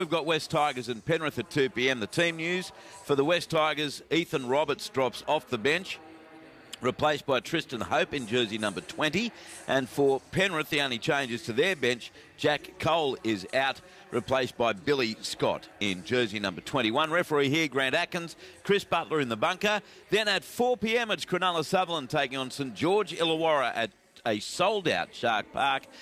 We've got West Tigers and Penrith at 2 p.m. The team news for the West Tigers: Ethan Roberts drops off the bench, replaced by Tristan Hope in jersey number 20. And for Penrith, the only changes to their bench: Jack Cole is out, replaced by Billy Scott in jersey number 21. Referee here, Grant Atkins. Chris Butler in the bunker. Then at 4 p.m, it's Cronulla Sutherland taking on St George Illawarra at a sold-out Shark Park.